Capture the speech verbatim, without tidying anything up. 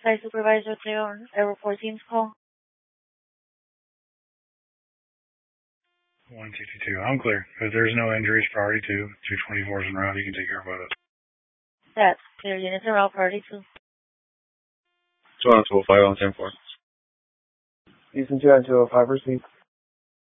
Site Supervisor clear on Airport Teams call. one sixty-two. I'm clear. If there's no injuries, priority two. two twenty-four is en route. You can take care of photos. That's clear. Units en route, priority two. two oh five on ten four. Houston two oh five, receive.